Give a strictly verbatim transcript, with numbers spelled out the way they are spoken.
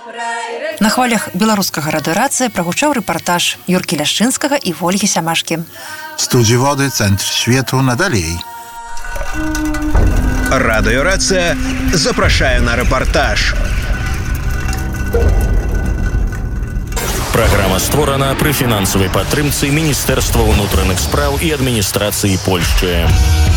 На хвалях беларускага радыёрацыя прагучаў рэпартаж Юркі Ляшчынскага і Вольгі Сямашкі. Студzi Wody, Centr Światu, надалей. Радыёрацыя запрашае на рэпартаж. Праграма створана пры фінансавай падтрымцы Міністэрства ўнутраных спраў і адміністрацыі Польшчы.